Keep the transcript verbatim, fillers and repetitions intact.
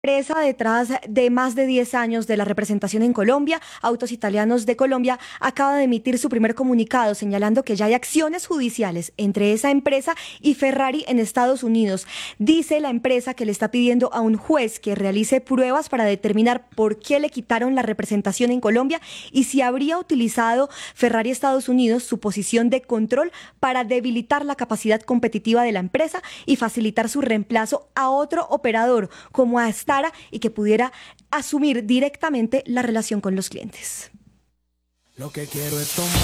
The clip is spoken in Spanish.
Empresa detrás de más de diez años de la representación en Colombia, Autos Italianos de Colombia acaba de emitir su primer comunicado señalando que ya hay acciones judiciales entre esa empresa y Ferrari en Estados Unidos. Dice la empresa que le está pidiendo a un juez que realice pruebas para determinar por qué le quitaron la representación en Colombia y si habría utilizado Ferrari Estados Unidos su posición de control para debilitar la capacidad competitiva de la empresa y facilitar su reemplazo a otro operador como a y que pudiera asumir directamente la relación con los clientes. Lo que quiero es tomar